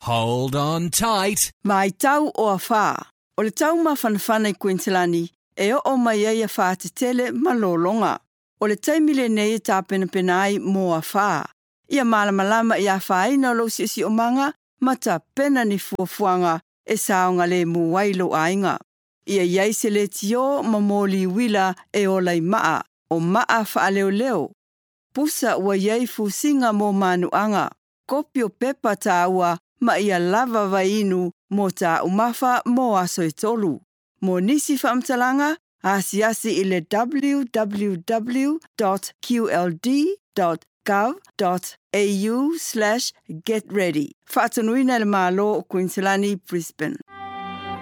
Hold on tight. Mai tau o a whā. O le tau mawhanawhana I Queenslandi, e o mai ai a whā te tele malolonga. O le taimile nei e tāpena penai mō a whā. Ia malamalama I a whaina lo si o manga, ma ta pena ni fuafuanga e saonga le muwailo ainga. Ia iai se le tio mamoli wila e o lai maa, o maa wha leo leo. Pusa ua iai fusinga mō manuanga. Kopi o pepa tāua ma ia lava vainu mō tā umafa mō aso e tolu. Mō nisi whaamtalanga, asiasi I le www.qld.gov.au/getready. Whaatanuina le mālo o Queenslandi, Brisbane.